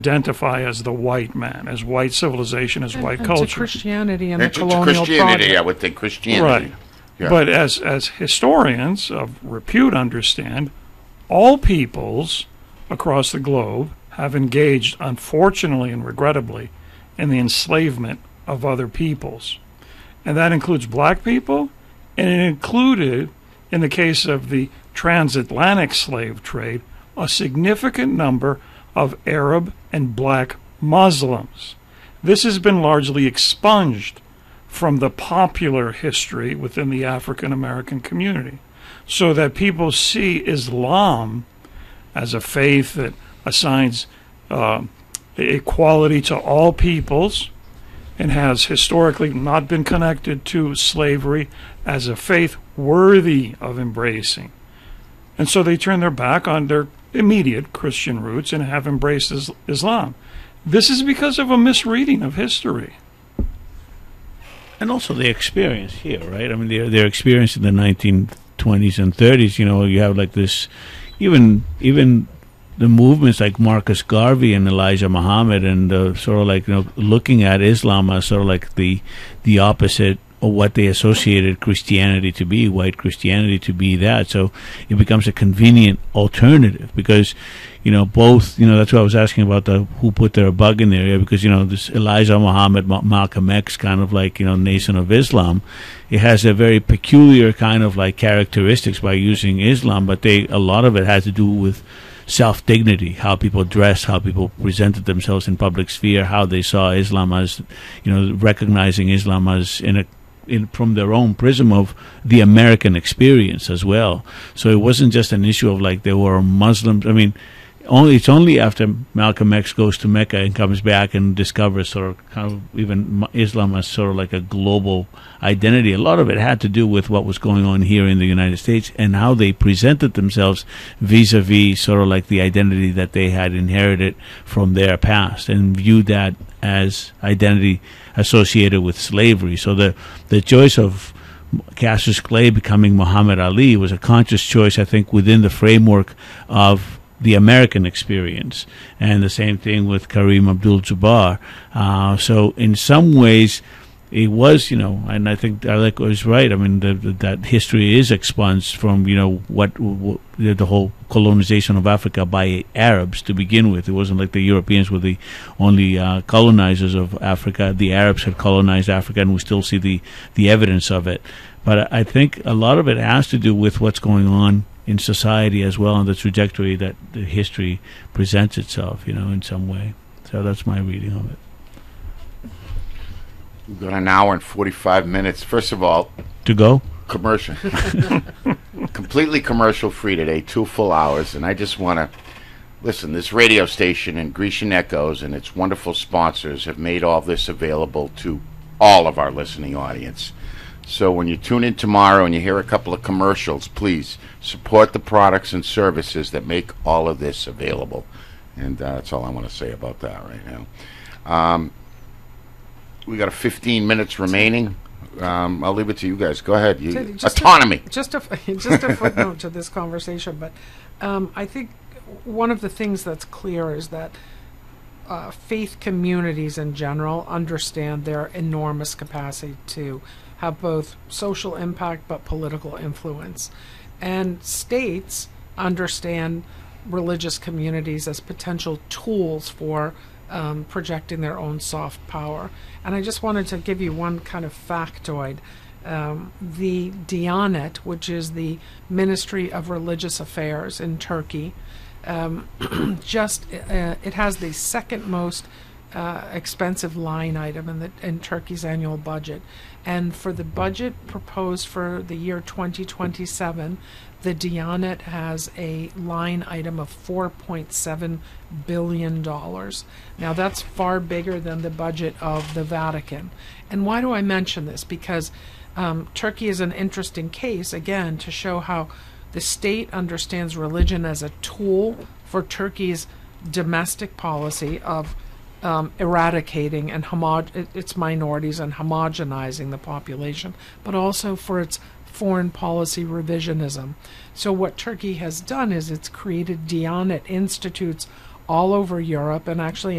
identify as the white man, as white civilization, as white culture. To Christianity and the to colonial Christianity, project. I would think Christianity. Right. Yeah. But as historians of repute understand, all peoples across the globe have engaged, unfortunately and regrettably, in the enslavement of other peoples. And that includes black people, and it included, in the case of the transatlantic slave trade, a significant number of Arab and black Muslims. This has been largely expunged from the popular history within the African American community, so that people see Islam as a faith that assigns equality to all peoples and has historically not been connected to slavery as a faith worthy of embracing. And so they turn their back on their immediate Christian roots and have embraced Islam. This is because of a misreading of history. And also the experience here, right? I mean, their experience in the 1920s and 30s, you know, you have like this, even the movements like Marcus Garvey and Elijah Muhammad, and sort of like, you know, looking at Islam as sort of like the opposite of what they associated Christianity to be, white Christianity to be that. So it becomes a convenient alternative because, you know, both, you know, that's what I was asking about who put their bug in there, yeah, because, you know, this Elijah Muhammad, Malcolm X kind of like, you know, Nation of Islam, it has a very peculiar kind of like characteristics by using Islam, but a lot of it has to do with self-dignity, how people dressed, how people presented themselves in public sphere, how they saw Islam as, you know, recognizing Islam as from their own prism of the American experience as well. So it wasn't just an issue of like there were Muslims. I mean, it's only after Malcolm X goes to Mecca and comes back and discovers sort of kind of even Islam as sort of like a global identity. A lot of it had to do with what was going on here in the United States and how they presented themselves vis-a-vis sort of like the identity that they had inherited from their past and viewed that as identity associated with slavery. So the choice of Cassius Clay becoming Muhammad Ali was a conscious choice, I think, within the framework of the American experience, and the same thing with Kareem Abdul-Jabbar. So in some ways, it was, you know, and I think Alec was right. I mean, that history is expunged from, you know, what the whole colonization of Africa by Arabs to begin with. It wasn't like the Europeans were the only colonizers of Africa. The Arabs had colonized Africa, and we still see the evidence of it. But I think a lot of it has to do with what's going on in society as well, and the trajectory that the history presents itself, you know, in some way. So that's my reading of it. We've got an hour and 45 minutes. First of all, to go commercial, completely commercial free today, 2 full hours, and I just want to listen. This radio station and Grecian Echoes and its wonderful sponsors have made all this available to all of our listening audience. So when you tune in tomorrow and you hear a couple of commercials, please support the products and services that make all of this available. And that's all I want to say about that right now. We got 15 minutes remaining. I'll leave it to you guys. Go ahead. Autonomy. Just a footnote to this conversation, but I think one of the things that's clear is that faith communities in general understand their enormous capacity to have both social impact but political influence. And states understand religious communities as potential tools for projecting their own soft power. And I just wanted to give you one kind of factoid. The Diyanet, which is the Ministry of Religious Affairs in Turkey, it has the second most expensive line item in Turkey's annual budget. And for the budget proposed for the year 2027, the Diyanet has a line item of $4.7 billion. Now that's far bigger than the budget of the Vatican. And why do I mention this? Because Turkey is an interesting case, again, to show how the state understands religion as a tool for Turkey's domestic policy of eradicating and its minorities and homogenizing the population, but also for its foreign policy revisionism. So what Turkey has done is it's created Diyanet institutes all over Europe and actually